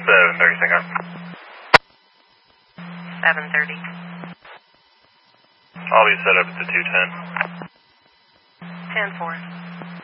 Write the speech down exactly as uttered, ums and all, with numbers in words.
seven thirty, second. seven thirty. I'll be set up at the two ten. ten four.